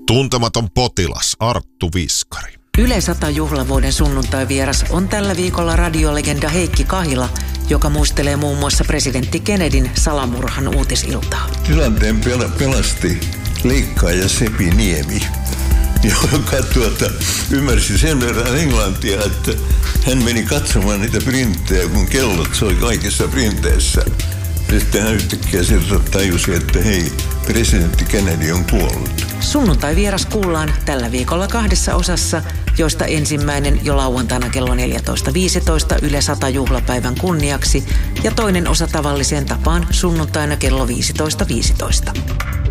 Tuntematon potilas, Arttu Viskari. Yle 100 juhlavuoden sunnuntai-vieras on tällä viikolla radiolegenda Heikki Kahila, joka muistelee muun muassa presidentti Kennedyn salamurhan uutisiltaa. Tilanteen pelasti leikkaaja Sepi Niemi, joka ymmärsi sen verran englantia, että hän meni katsomaan niitä printtejä, kun kellot soi kaikissa printeissä. Sitten hän yhtäkkiä tajusi, että hei, presidentti Kennedy on kuollut. Sunnuntai-vieras kuullaan tällä viikolla 2 osassa, joista ensimmäinen jo lauantaina kello 14.15 Yle 100 juhlapäivän kunniaksi ja toinen osa tavalliseen tapaan sunnuntaina kello 15.15.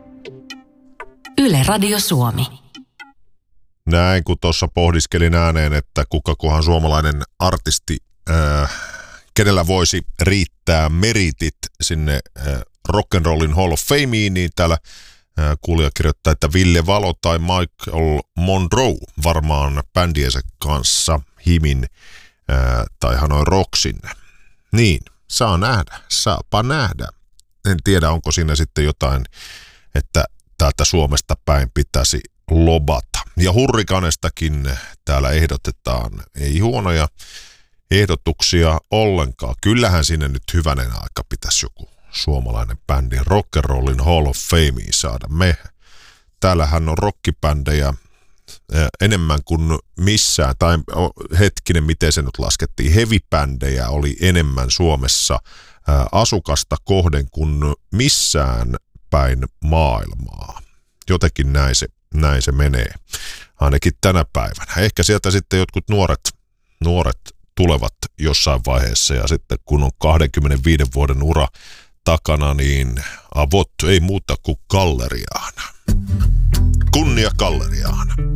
Yle Radio Suomi. Näin kun tuossa pohdiskelin ääneen, että kukakohan suomalainen artisti, kenellä voisi riittää meritit sinne Rock'n'Rollin Hall of Fameen, niin täällä kuulija kirjoittaa, että Ville Valo tai Michael Monroe varmaan bändiensä kanssa Himin tai Hanoi Rocksin. Niin, saapa nähdä. En tiedä, onko siinä sitten jotain, että täältä Suomesta päin pitäisi lobata. Ja Hurrikanestakin täällä ehdotetaan, ei huonoja ehdotuksia ollenkaan. Kyllähän sinne nyt hyvänen aika pitäisi joku suomalainen bändi Rock'n'Rollin Hall of Fameen saada. Täällähän on rockibändejä enemmän kuin missään, tai hetkinen, miten se nyt laskettiin, heavy-bändejä oli enemmän Suomessa asukasta kohden kuin missään päin maailmaa. Jotenkin näin se menee, ainakin tänä päivänä. Ehkä sieltä sitten jotkut nuoret tulevat jossain vaiheessa, ja sitten kun on 25 vuoden ura takana, niin avot ei muuta kuin Galleriaan. Kunnia Galleriaan.